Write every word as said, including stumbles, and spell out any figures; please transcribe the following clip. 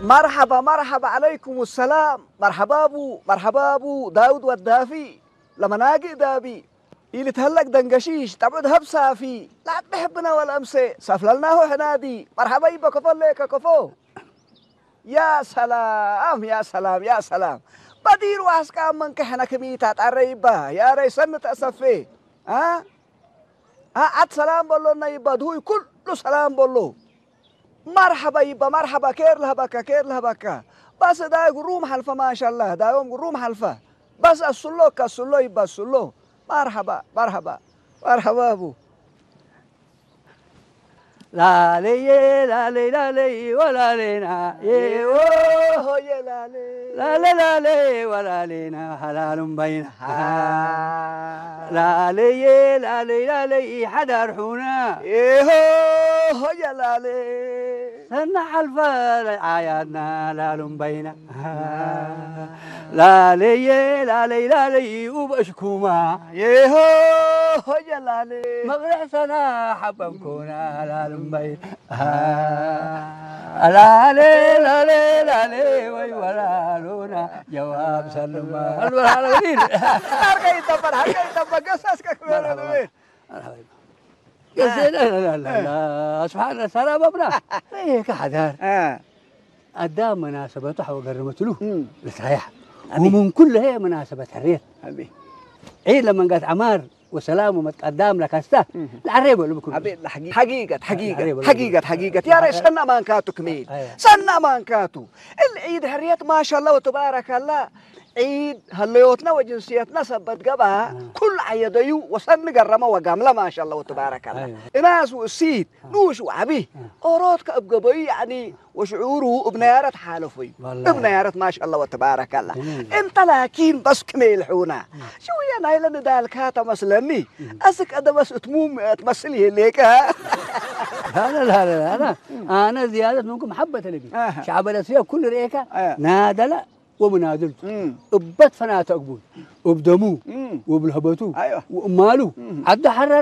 مرحبا مرحبا عليكم السلام. مرحبا ابو مرحبا ابو داود والدافي لما ناقي دابي اللي تهلك دنقشيش تبعد هبسا في لا تحبنا ولا امسي سافلناه حنادي. مرحبا يبا كفو ليك كفو. يا سلام يا سلام يا سلام. بدير واسكا من كحنا كميتات عريبا يا ريسن تأسفي. ها ها عد سلام بولو نيبا دوي كل سلام بولو. مرحبا يبا مرحبا كير لها بكا كير لها بكا. بس دا روم حلفة ما شاء الله دا يوم روم حلفة. بس السلو كالسلو يبا السلو. مرحبا مرحبا مرحبا ابو. لا لي لا لي لا لي ولا لينا يوه يا لا لي لا لا لا لي ولا لينا حلال بينها لا لي لا لي لا لي حدا رحونا يوه يا لا لي سنة حلفة عيادنا لال بينها لا لي لا لي لا لي وبشكوما يوه يا لا لي مغرع سنة حبكونا لال بينها لا لي لا لي لا لي وي ولا لونا جواب سلمى الوالدين هرقي تبر هرقي تبر قصص كبير دوين لا لا لا لا سبحان الله سلام ابنا ايه كحدار اه قدام مناسبته وقرمت له لتريح ومن كل هي مناسبة حرية حبيبي عيد لما قالت عمار وسلام ومتقدم لك استا العريب ولا بكون حبيبي حقيقة حقيقة حقيقة حقيقة يا ريت سنة ما كاتو كميل سنة ما كاتو العيد حريت ما شاء الله وتبارك الله عيد هليوتنا وجنسيتنا سبت قبها كل عيديو وسن قرمه وقامله ما شاء الله وتبارك الله ناس وسيد نوش وعبيه أوراتك أبقبي يعني وشعوره ابنيارة حالفي ابنيارة ما شاء الله وتبارك الله انت لكن بس كميل حونا شو يا نايلة ندالك هاتا مسلني أسك أدا بس أتموم تمثلي ليك ها لا لا لا لا أنا أنا زيادة منكم محبة لبي شعب الأسيا كل ريكة نادلة ومنادلته وبدفنات أقبول وبدموه وبالهبتوه أيوه وماله عد حرر